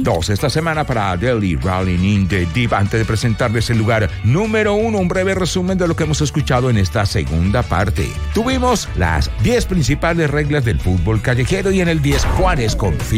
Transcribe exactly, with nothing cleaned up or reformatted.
dos esta semana para Adele, Rolling in the Deep. Antes de presentarles el lugar número uno, un breve resumen de lo que hemos escuchado en esta segunda parte. Tuvimos las diez principales reglas del fútbol callejero y en el diez Juárez con